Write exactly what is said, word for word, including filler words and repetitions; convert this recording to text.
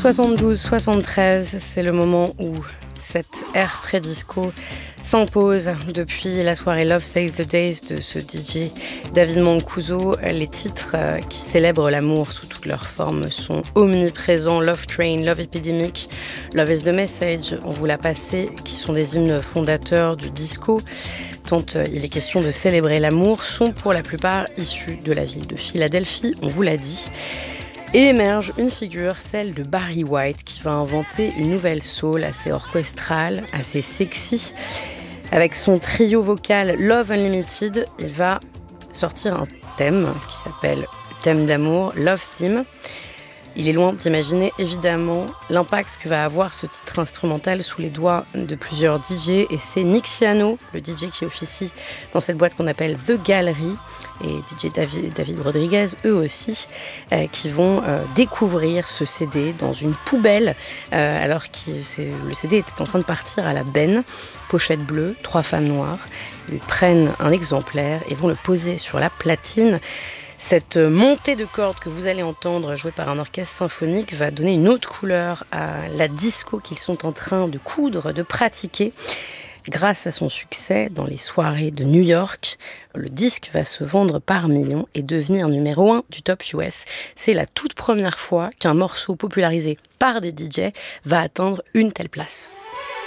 soixante-douze soixante-treize, c'est le moment où cette ère pré-disco s'impose depuis la soirée Love Save the Days de ce D J David Mancuso. Les titres qui célèbrent l'amour sous toutes leurs formes sont omniprésents. Love Train, Love Epidemic, Love is the Message, on vous l'a passé, qui sont des hymnes fondateurs du disco. Tant il est question de célébrer l'amour, sont pour la plupart issus de la ville de Philadelphie, on vous l'a dit. Et émerge une figure, celle de Barry White, qui va inventer une nouvelle soul assez orchestrale, assez sexy. Avec son trio vocal Love Unlimited, il va sortir un thème qui s'appelle thème d'amour, Love Theme. Il est loin d'imaginer évidemment l'impact que va avoir ce titre instrumental sous les doigts de plusieurs D J, et c'est Nick Siano, le D J qui officie dans cette boîte qu'on appelle The Gallery, et D J David, David Rodriguez, eux aussi, euh, qui vont euh, découvrir ce C D dans une poubelle, euh, alors que c'est, le C D était en train de partir à la benne. Pochette bleue, trois femmes noires. Ils prennent un exemplaire et vont le poser sur la platine. Cette montée de cordes que vous allez entendre jouée par un orchestre symphonique va donner une autre couleur à la disco qu'ils sont en train de coudre, de pratiquer. Grâce à son succès dans les soirées de New York, le disque va se vendre par millions et devenir numéro un du top U S. C'est la toute première fois qu'un morceau popularisé par des D J va atteindre une telle place.